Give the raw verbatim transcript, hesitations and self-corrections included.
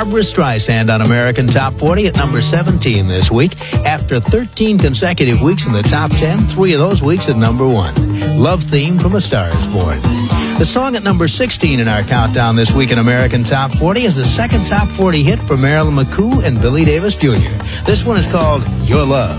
Barbra Streisand on American Top forty at number seventeen this week. After thirteen consecutive weeks in the top ten, three of those weeks at number one. Love Theme from A Star Is Born. The song at number sixteen in our countdown this week in American Top forty is the second top forty hit for Marilyn McCoo and Billy Davis Junior This one is called Your Love.